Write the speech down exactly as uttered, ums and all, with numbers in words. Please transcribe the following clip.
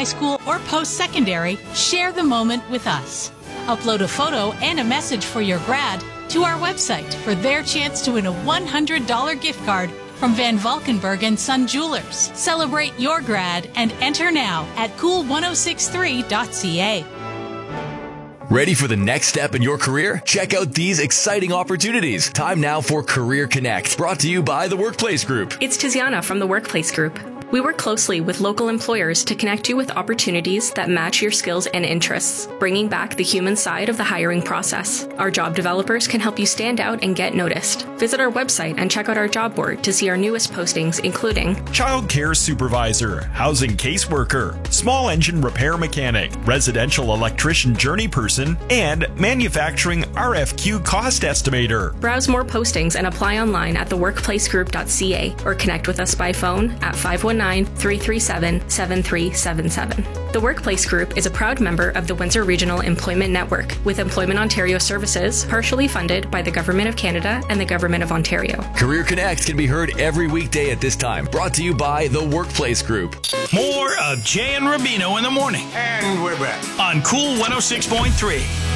high school or post-secondary, share the moment with us. Upload a photo and a message for your grad to our website for their chance to win a one hundred dollars gift card from Van Valkenburg and Son Jewelers. Celebrate your grad and enter now at cool ten sixty-three dot c a. Ready for the next step in your career? Check out these exciting opportunities. Time now for Career Connect, brought to you by the Workplace Group. It's Tiziana from the Workplace Group. We work closely with local employers to connect you with opportunities that match your skills and interests, bringing back the human side of the hiring process. Our job developers can help you stand out and get noticed. Visit our website and check out our job board to see our newest postings, including Child Care Supervisor, Housing Caseworker, Small Engine Repair Mechanic, Residential Electrician Journey Person, and Manufacturing R F Q Cost Estimator. Browse more postings and apply online at the workplace group dot c a or connect with us by phone at five one nine, three three seven, seven three seven seven. The Workplace Group is a proud member of the Windsor Regional Employment Network, with Employment Ontario services partially funded by the Government of Canada and the Government of Ontario. Career Connect can be heard every weekday at this time, brought to you by the Workplace Group. More of Jay and Rubino in the morning. And we're back on Cool one oh six point three.